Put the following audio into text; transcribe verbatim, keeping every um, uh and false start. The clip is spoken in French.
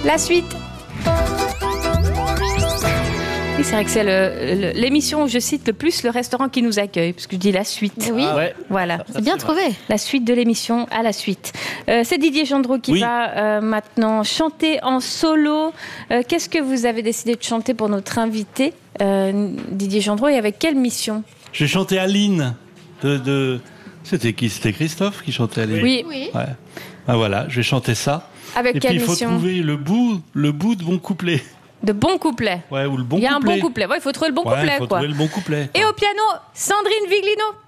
La suite. Oui, c'est vrai que c'est le, le, l'émission où je cite le plus le restaurant qui nous accueille, parce que je dis la suite. Oui, Ah ouais. Voilà. c'est bien trouvé. La suite de l'émission à la suite. Euh, c'est Didier Gendreau qui Oui. va euh, maintenant chanter en solo. Euh, qu'est-ce que vous avez décidé de chanter pour notre invité, euh, Didier Gendreau, et avec quelle mission? J'ai chanté Aline de, de... C'était qui? C'était Christophe qui chantait Aline. Oui. Oui. Ouais. Ah, voilà, je vais chanter ça. Avec Et quelle puis il faut mission? trouver le bout, le bout de mon couplet. De bons couplets. Ouais, ou le bon Il y a couplet. un bon couplet. Ouais, il faut trouver le bon Ouais, couplet, faut quoi. trouver le bon couplet. Et au piano, Sandrine Viglino.